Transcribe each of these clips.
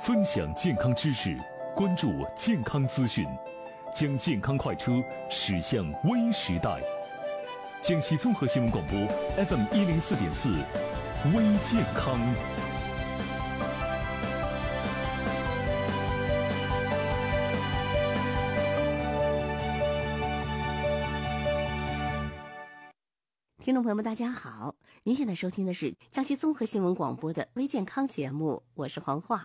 分享健康知识，关注健康资讯，将健康快车驶向微时代。江西综合新闻广播 FM104.4，微健康。 听众朋友们，大家好！您现在收听的是江西综合新闻广播的微健康节目，我是黄华。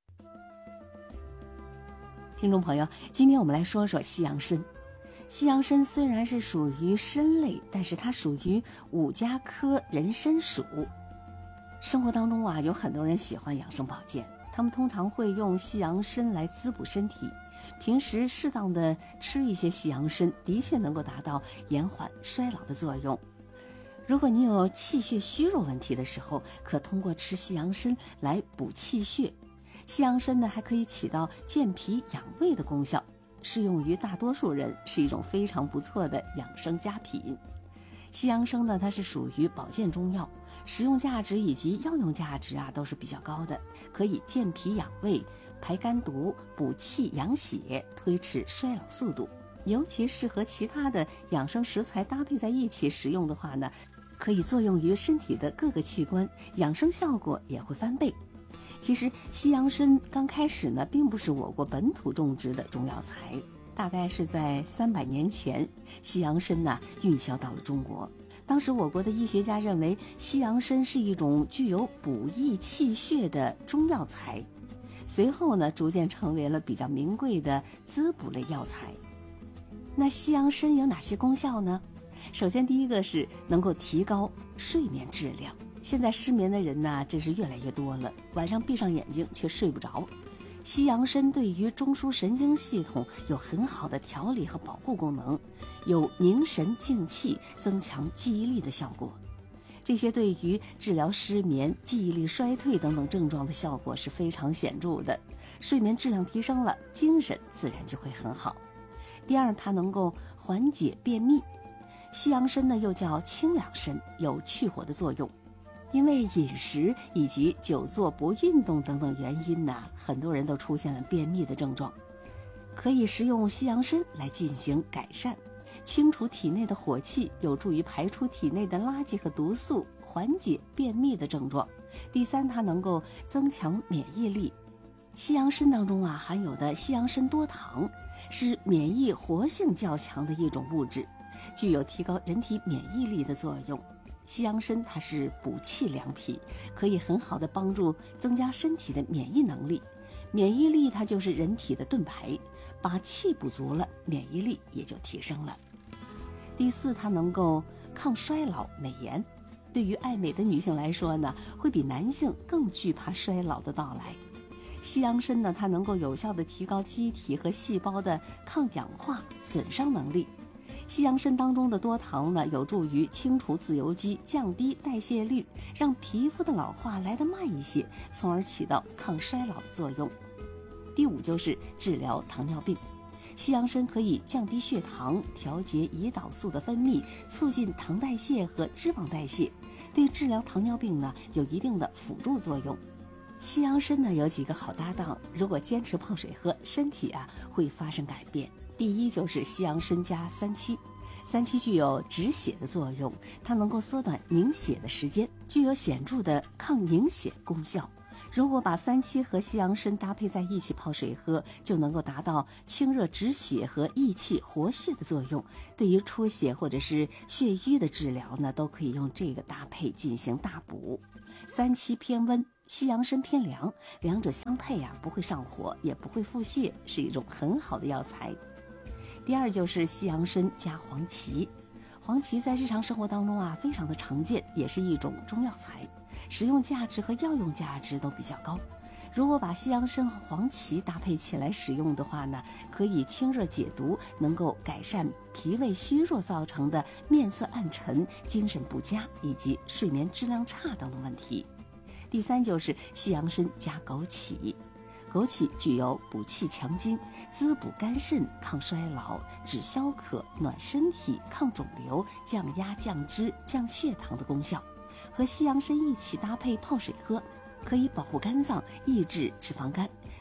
听众朋友，今天我们来说说西洋参。西洋参虽然是属于参类，但是它属于五加科人参属。生活当中有很多人喜欢养生保健，他们通常会用西洋参来滋补身体。平时适当的吃一些西洋参，的确能够达到延缓衰老的作用。如果你有气血虚弱问题的时候，可通过吃西洋参来补气血。西洋参呢，还可以起到健脾养胃的功效，适用于大多数人，是一种非常不错的养生佳品。西洋参呢，它是属于保健中药，食用价值以及药用价值都是比较高的，可以健脾养胃、排肝毒、补气养血、推迟衰老速度。尤其适合其他的养生食材搭配在一起食用的话呢，可以作用于身体的各个器官，养生效果也会翻倍。其实西洋参刚开始呢，并不是我国本土种植的中药材，大概是在300年前，西洋参运销到了中国。当时我国的医学家认为西洋参是一种具有补益气血的中药材，随后呢，逐渐成为了比较名贵的滋补类药材。那西洋参有哪些功效呢？首先第一个是能够提高睡眠质量。现在失眠的人真是越来越多了，晚上闭上眼睛却睡不着。西洋参对于中枢神经系统有很好的调理和保护功能，有凝神静气、增强记忆力的效果。这些对于治疗失眠、记忆力衰退等等症状的效果是非常显著的。睡眠质量提升了，精神自然就会很好。第二，它能够缓解便秘。西洋参呢又叫清凉参，有去火的作用。因为饮食以及久坐不运动等等原因很多人都出现了便秘的症状。可以食用西洋参来进行改善，清除体内的火气，有助于排出体内的垃圾和毒素，缓解便秘的症状。第三，它能够增强免疫力。西洋参当中含有的西洋参多糖是免疫活性较强的一种物质，具有提高人体免疫力的作用。西洋参它是补气良品，可以很好的帮助增加身体的免疫能力。免疫力它就是人体的盾牌，把气补足了，免疫力也就提升了。第四，它能够抗衰老美颜。对于爱美的女性来说呢，会比男性更惧怕衰老的到来。西洋参呢，它能够有效地提高机体和细胞的抗氧化损伤能力。西洋参当中的多糖呢，有助于清除自由基，降低代谢率，让皮肤的老化来得慢一些，从而起到抗衰老的作用。第五就是治疗糖尿病。西洋参可以降低血糖，调节胰岛素的分泌，促进糖代谢和脂肪代谢，对治疗糖尿病呢有一定的辅助作用。西洋参呢有几个好搭档，如果坚持泡水喝，身体会发生改变。第一就是西洋参加3七，3七具有止血的作用，它能够缩短凝血的时间，具有显著的抗凝血功效。如果把3七和西洋参搭配在一起泡水喝，就能够达到清热止血和益气活血的作用。对于出血或者是血瘀的治疗呢，都可以用这个搭配进行大补。3七偏温，西洋参偏凉，两者相配不会上火，也不会腹泻，是一种很好的药材。第二就是西洋参加黄芪。黄芪在日常生活当中非常的常见，也是一种中药材，食用价值和药用价值都比较高。如果把西洋参和黄芪搭配起来使用的话呢，可以清热解毒，能够改善脾胃虚弱造成的面色暗沉、精神不佳以及睡眠质量差等等问题。第三就是西洋参加枸杞。枸杞具有补气强筋、滋补肝肾、抗衰老、止消渴、暖身体、抗肿瘤、降压降脂、降血糖的功效。和西洋参一起搭配泡水喝，可以保护肝脏，抑制脂肪肝，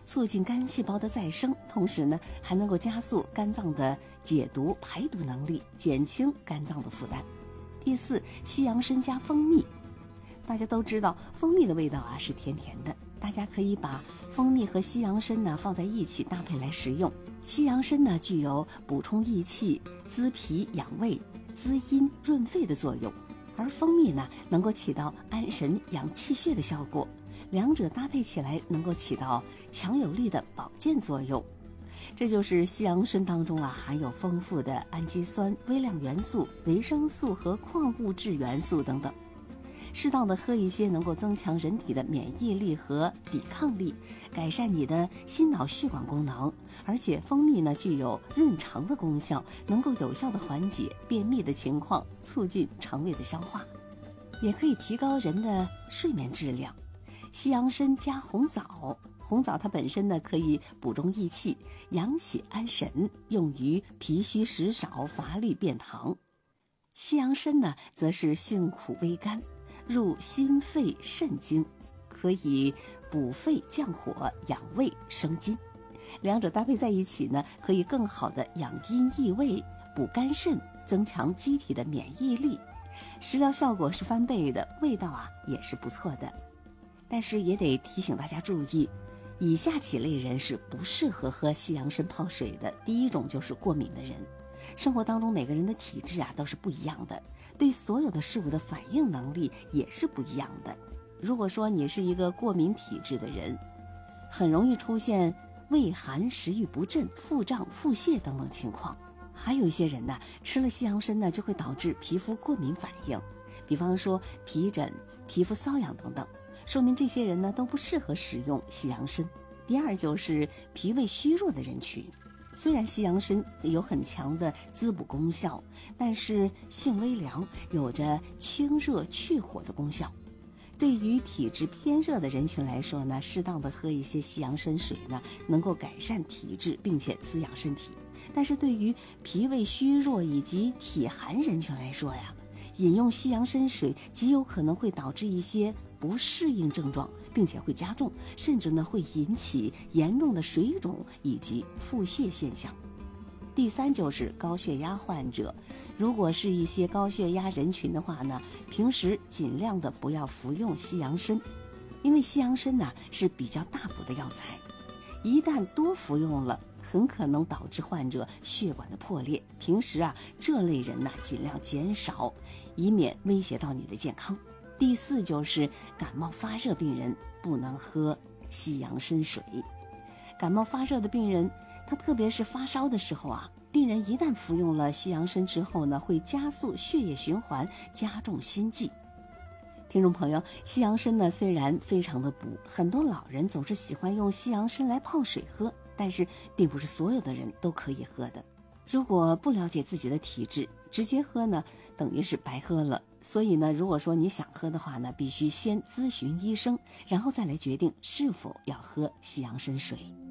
促进肝细胞的再生，同时呢还能够加速肝脏的解毒排毒能力，减轻肝脏的负担。第四，西洋参加蜂蜜。大家都知道蜂蜜的味道啊是甜甜的，大家可以把蜂蜜和西洋参呢放在一起搭配来食用。西洋参呢具有补充益气、滋脾养胃、滋阴润肺的作用，而蜂蜜呢能够起到安神养气血的效果，两者搭配起来能够起到强有力的保健作用。这就是西洋参当中啊含有丰富的氨基酸、微量元素、维生素和矿物质元素等等。适当的喝一些能够增强人体的免疫力和抵抗力，改善你的心脑血管功能。而且蜂蜜呢具有润肠的功效，能够有效的缓解便秘的情况，促进肠胃的消化，也可以提高人的睡眠质量。西洋参加红枣，红枣它本身呢可以补中益气、养血安神，用于脾虚食少、乏力便溏。西洋参呢则是性苦微甘，入心肺肾经，可以补肺降火、养胃生津。两者搭配在一起呢，可以更好的养阴益胃、补肝肾，增强机体的免疫力。食疗效果是翻倍的，味道啊也是不错的。但是也得提醒大家注意，以下几类人是不适合喝西洋参泡水的。第一种就是过敏的人。生活当中每个人的体质啊都是不一样的，对所有的事物的反应能力也是不一样的。如果说你是一个过敏体质的人，很容易出现胃寒、食欲不振、腹胀、腹泻等等情况。还有一些人呢，吃了西洋参呢就会导致皮肤过敏反应，比方说皮疹、皮肤瘙痒等等，说明这些人呢都不适合食用西洋参。第二就是脾胃虚弱的人群。虽然西洋参有很强的滋补功效，但是性微凉，有着清热去火的功效。对于体质偏热的人群来说呢，适当的喝一些西洋参水呢，能够改善体质，并且滋养身体。但是对于脾胃虚弱以及体寒人群来说呀，饮用西洋参水极有可能会导致一些不适应症状，并且会加重，甚至呢会引起严重的水肿以及腹泻现象。第三就是高血压患者，如果是一些高血压人群的话呢，平时尽量的不要服用西洋参，因为西洋参呢是比较大补的药材，一旦多服用了，很可能导致患者血管的破裂。平时啊，这类人呢尽量减少，以免威胁到你的健康。第四就是感冒发热病人不能喝西洋参水。感冒发热的病人，他特别是发烧的时候啊，病人一旦服用了西洋参之后呢，会加速血液循环，加重心悸。听众朋友，西洋参呢虽然非常的补，很多老人总是喜欢用西洋参来泡水喝，但是并不是所有的人都可以喝的。如果不了解自己的体质，直接喝呢，等于是白喝了。所以呢，如果说你想喝的话呢，必须先咨询医生，然后再来决定是否要喝西洋参水。